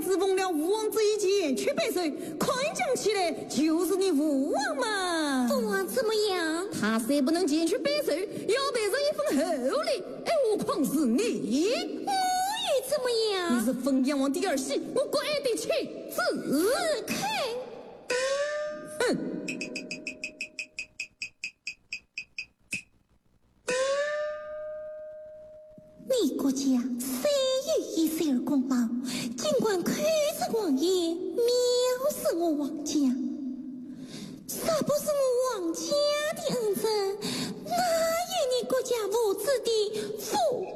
子奉了吴王这一剑去背水，快讲起来就是你吴王嘛。 父王怎么样？ 他虽不能前去背水，要被人一份厚礼，何况是你？ 我又怎么样？ 你是封阳王第二媳，我跪得起自肯。你国家虽有一岁功劳，尽管看着王爷藐视我王家，啥不是我王家的恩泽，哪有你国家无知的父